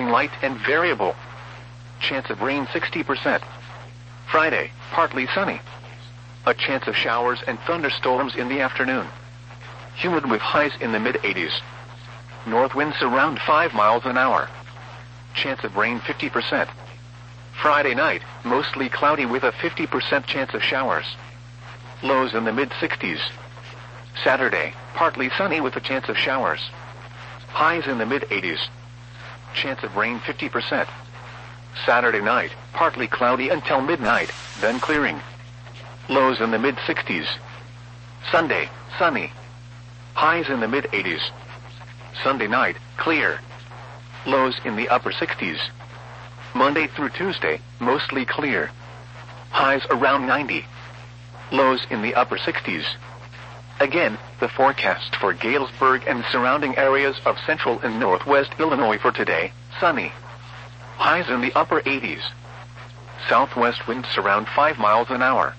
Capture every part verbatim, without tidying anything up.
light and variable. Chance of rain sixty percent. Friday, partly sunny. A chance of showers and thunderstorms in the afternoon. Humid with highs in the mid eighties. North winds around five miles an hour. Chance of rain fifty percent. Friday night, mostly cloudy with a fifty percent chance of showers. Lows in the mid sixties. Saturday, partly sunny with a chance of showers. Highs in the mid eighties. Chance of rain fifty percent. Saturday night, partly cloudy until midnight, then clearing. Lows in the mid sixties. Sunday, sunny. Highs in the mid eighties. Sunday night, clear. Lows in the upper sixties. Monday through Tuesday, mostly clear. Highs around ninety. Lows in the upper sixties. Again, the forecast for Galesburg and surrounding areas of central and northwest Illinois for today, sunny. Highs in the upper eighties. Southwest winds around five miles an hour.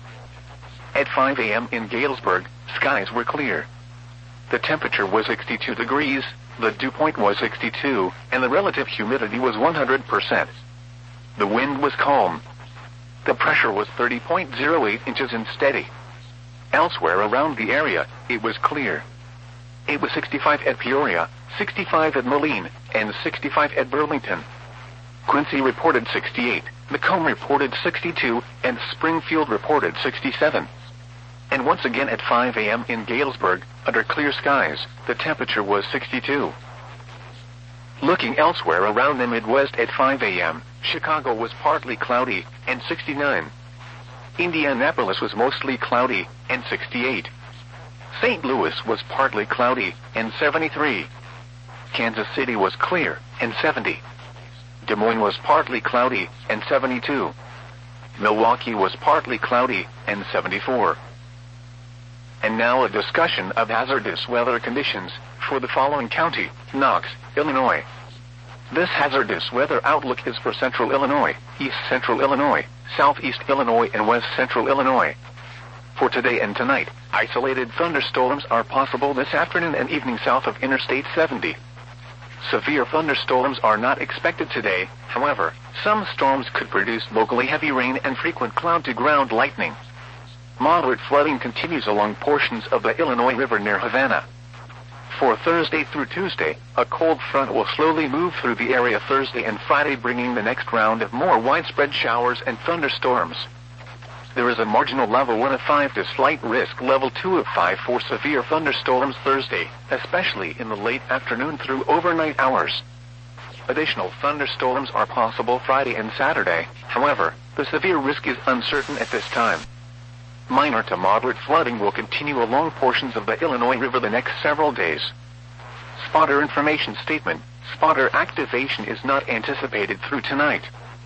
At five a m in Galesburg, skies were clear. The temperature was sixty-two degrees, the dew point was sixty-two, and the relative humidity was one hundred percent. The wind was calm. The pressure was thirty point zero eight inches and steady. Elsewhere around the area, it was clear. It was sixty-five at Peoria, sixty-five at Moline, and sixty-five at Burlington. Quincy reported sixty-eight, Macomb reported sixty-two, and Springfield reported sixty-seven. And once again at five a m in Galesburg, under clear skies, the temperature was sixty-two. Looking elsewhere around the Midwest at five a m, Chicago was partly cloudy, and sixty-nine. Indianapolis was mostly cloudy, and sixty-eight. Saint Louis was partly cloudy, and seventy-three. Kansas City was clear, and seventy. Des Moines was partly cloudy, and seventy-two. Milwaukee was partly cloudy, and seventy-four. And now a discussion of hazardous weather conditions for the following county, Knox, Illinois. This hazardous weather outlook is for central Illinois, east central Illinois, southeast Illinois, and west central Illinois. For today and tonight, isolated thunderstorms are possible this afternoon and evening south of Interstate seventy. Severe thunderstorms are not expected today, however, some storms could produce locally heavy rain and frequent cloud-to-ground lightning. Moderate flooding continues along portions of the Illinois River near Havana. For Thursday through Tuesday, a cold front will slowly move through the area Thursday and Friday, bringing the next round of more widespread showers and thunderstorms. There is a marginal level one of five to slight risk level two of five for severe thunderstorms Thursday, especially in the late afternoon through overnight hours. Additional thunderstorms are possible Friday and Saturday, however, the severe risk is uncertain at this time. Minor to moderate flooding will continue along portions of the Illinois River the next several days. Spotter information statement. Spotter activation is not anticipated through tonight.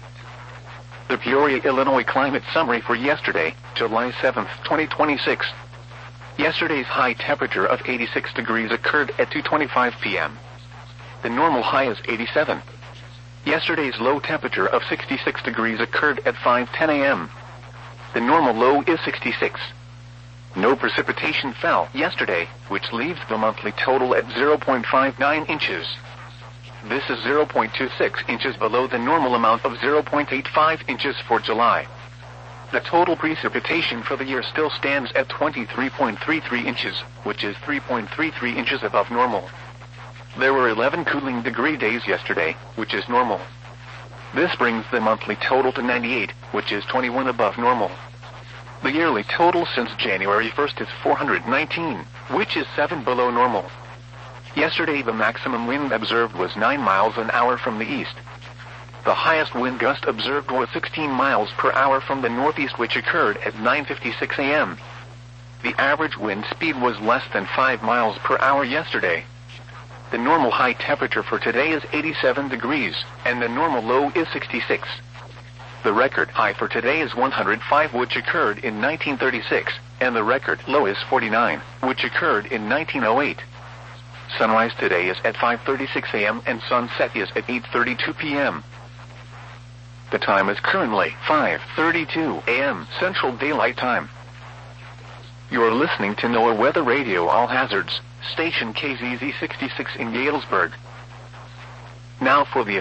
The Peoria, Illinois climate summary for yesterday, July seventh, twenty twenty-six. Yesterday's high temperature of eighty-six degrees occurred at two twenty-five p m The normal high is eighty-seven. Yesterday's low temperature of sixty-six degrees occurred at five ten a m The normal low is sixty-six. No precipitation fell yesterday, which leaves the monthly total at zero point five nine inches. This is zero point two six inches below the normal amount of zero point eight five inches for July. The total precipitation for the year still stands at twenty-three point three three inches, which is three point three three inches above normal. There were eleven cooling degree days yesterday, which is normal. This brings the monthly total to ninety-eight, which is twenty-one above normal. The yearly total since January first is four hundred nineteen, which is seven below normal. Yesterday the maximum wind observed was nine miles an hour from the east. The highest wind gust observed was sixteen miles per hour from the northeast, which occurred at nine fifty-six a m The average wind speed was less than five miles per hour yesterday. The normal high temperature for today is eighty-seven degrees, and the normal low is sixty-six. The record high for today is one hundred five, which occurred in nineteen thirty-six, and the record low is forty-nine, which occurred in nineteen oh eight. Sunrise today is at five thirty-six a m and sunset is at eight thirty-two p m The time is currently five thirty-two a m Central Daylight Time. You're listening to NOAA Weather Radio All Hazards, station K Z Z sixty-six in Galesburg. Now for the